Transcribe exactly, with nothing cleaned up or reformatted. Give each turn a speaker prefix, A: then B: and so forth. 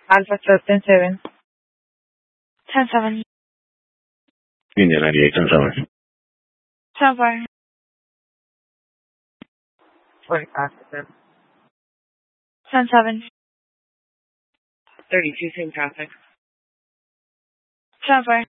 A: Alpha Trust ten seven.
B: ten seven.
C: India ninety-eight, ten seven.
B: ten four.
A: forty-five percent.
B: ten seven.
A: thirty-two, same traffic.
B: ten four.